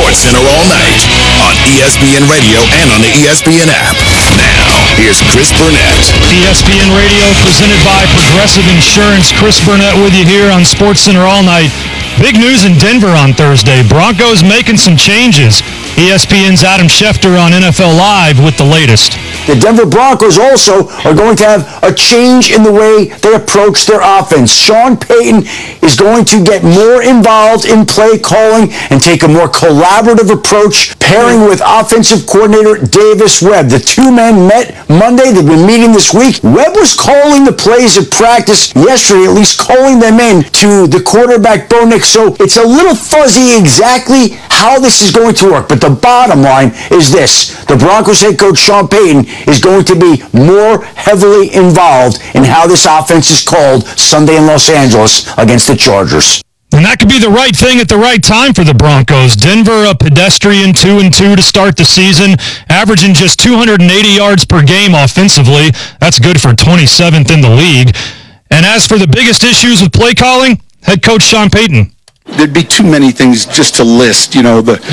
SportsCenter all night on ESPN Radio and on the ESPN app. Now, here's Chris Burnett. ESPN Radio presented by Progressive Insurance. Chris Burnett with you here on SportsCenter all night. Big news in Denver on Thursday. Broncos making some changes. ESPN's Adam Schefter on NFL Live with the latest. The Denver Broncos also are going to have a change in the way they approach their offense. Sean Payton is going to get more involved in play calling and take a more collaborative approach, pairing with offensive coordinator Davis Webb. The two men met Monday. They've been meeting this week. Webb was calling the plays at practice yesterday, at least calling them in to the quarterback, Bo Nix. So it's a little fuzzy exactly how this is going to work. But the bottom line is this. The Broncos head coach Sean Payton is going to be more heavily involved in how this offense is called Sunday in Los Angeles against the Chargers. And that could be the right thing at the right time for the Broncos. Denver, a pedestrian 2-2 to start the season, averaging just 280 yards per game offensively. That's good for 27th in the league. And as for the biggest issues with play calling, head coach Sean Payton. There'd be too many things just to list, we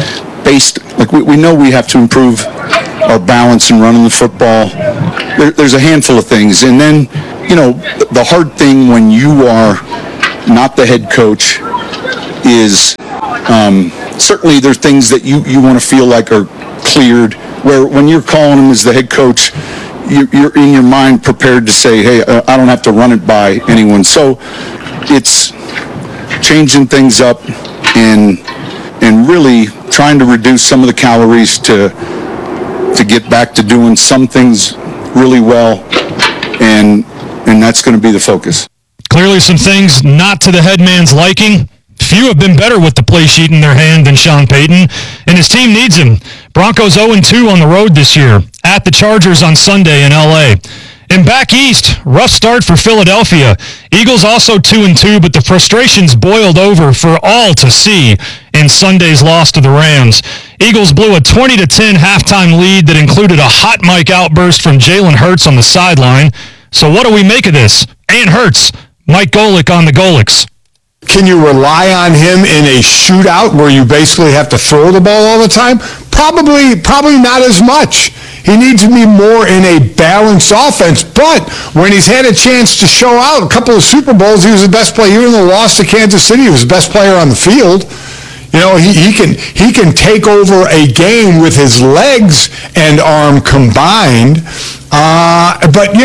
know we have to improve our balance in running the football. There's a handful of things. And then, the hard thing when you are not the head coach is certainly there are things that you want to feel like are cleared, where when you're calling them as the head coach, you're in your mind prepared to say, hey, I don't have to run it by anyone. So it's changing things up and really trying to reduce some of the calories to get back to doing some things really well, and that's going to be the focus. Clearly some things not to the head man's liking. Few have been better with the play sheet in their hand than Sean Payton, and his team needs him. Broncos 0-2 on the road this year, at the Chargers on Sunday in L.A. And back east, rough start for Philadelphia. Eagles also 2-2, but the frustrations boiled over for all to see in Sunday's loss to the Rams. Eagles blew a 20-10 halftime lead that included a hot mic outburst from Jalen Hurts on the sideline. So what do we make of this? And Hurts, Mike Golic on the Golics. Can you rely on him in a shootout where you basically have to throw the ball all the time? Probably not as much. He needs to be more in a balanced offense. But when he's had a chance to show out a couple of Super Bowls, he was the best player. Even in the loss to Kansas City, he was the best player on the field. He can take over a game with his legs and arm combined. But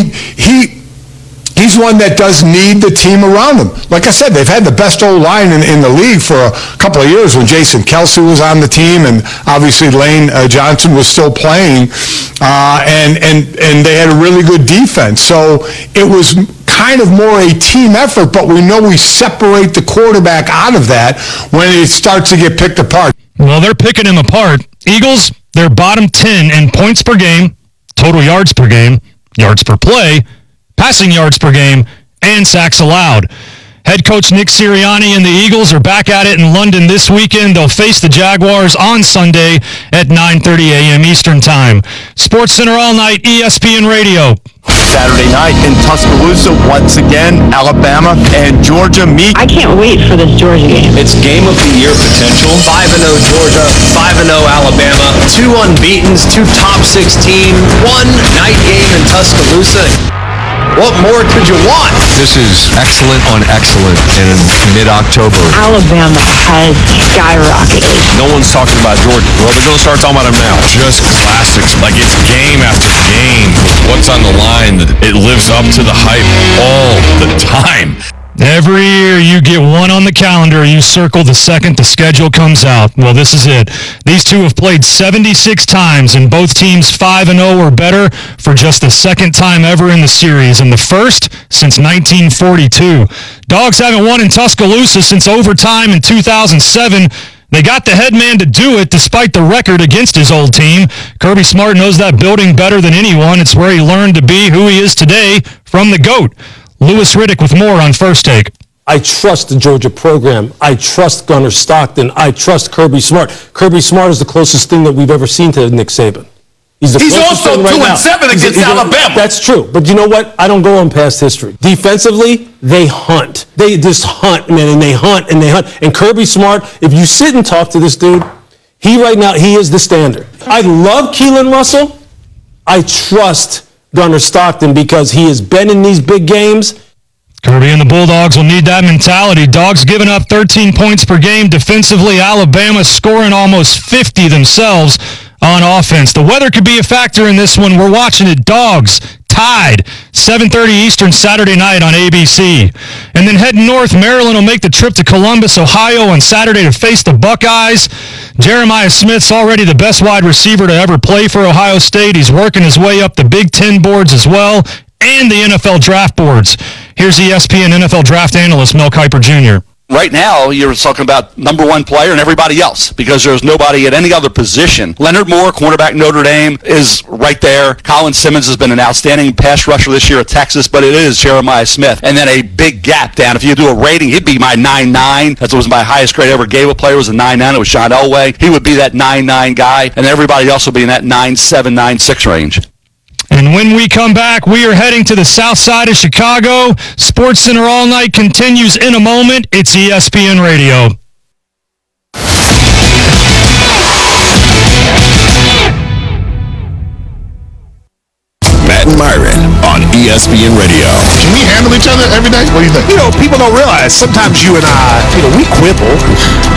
he's one that does need the team around him. Like I said, they've had the best O-line in the league for a couple of years when Jason Kelce was on the team, and obviously Lane Johnson was still playing, and they had a really good defense. So it was kind of more a team effort, but we know we separate the quarterback out of that when it starts to get picked apart. Well, they're picking him apart. Eagles, they're bottom 10 in points per game, total yards per game, yards per play, passing yards per game, and sacks allowed. Head coach Nick Sirianni and the Eagles are back at it in London this weekend. They'll face the Jaguars on Sunday at 9:30 a.m. Eastern Time. SportsCenter all night, ESPN Radio. Saturday night in Tuscaloosa, once again, Alabama and Georgia meet. I can't wait for this Georgia game. It's game of the year potential. 5-0 Georgia, 5-0 Alabama, 2 unbeatens, 2 top 16, 1 night game in Tuscaloosa. What more could you want? This is excellent on excellent in mid-October. Alabama has skyrocketed. No one's talking about Georgia. Well, we're going to start talking about them now. Just classics. Like, it's game after game. What's on the line? It lives up to the hype all the time. Every year you get one on the calendar, you circle the second the schedule comes out. Well, this is it. These two have played 76 times, and both teams 5-0 or better for just the second time ever in the series, and the first since 1942. Dogs haven't won in Tuscaloosa since overtime in 2007. They got the head man to do it despite the record against his old team. Kirby Smart knows that building better than anyone. It's where he learned to be who he is today from the GOAT. Lewis Riddick with more on First Take. I trust the Georgia program. I trust Gunnar Stockton. I trust Kirby Smart. Kirby Smart is the closest thing that we've ever seen to Nick Saban. He's also 2-7 against Alabama. That's true. But you know what? I don't go on past history. Defensively, they hunt. They just hunt, man, and they hunt, and they hunt. And Kirby Smart, if you sit and talk to this dude, He is the standard. I love Keelan Russell. I trust Gunnar Stockton because he has been in these big games. Kirby and the Bulldogs will need that mentality. Dogs giving up 13 points per game defensively. Alabama scoring almost 50 themselves on offense. The weather could be a factor in this one. We're watching it. Dogs tied 7:30 Eastern Saturday night on ABC. And then heading north, Maryland will make the trip to Columbus, Ohio on Saturday to face the Buckeyes. Jeremiah Smith's already the best wide receiver to ever play for Ohio State. He's working his way up the Big Ten boards as well and the NFL draft boards. Here's ESPN NFL draft analyst Mel Kiper Jr. Right now, you're talking about number one player and everybody else because there's nobody at any other position. Leonard Moore, cornerback Notre Dame, is right there. Colin Simmons has been an outstanding pass rusher this year at Texas, but it is Jeremiah Smith. And then a big gap down. If you do a rating, he'd be my 9.9. That was my highest grade I ever gave a player was a 9.9. It was John Elway. He would be that 9.9 guy, and everybody else will be in that 9.7, 9.6 range. And when we come back, we are heading to the south side of Chicago. Sports Center All Night continues in a moment. It's ESPN Radio. Matt and Myron on ESPN Radio. Can we handle each other every day? What do you think? People don't realize sometimes you and I, we quibble.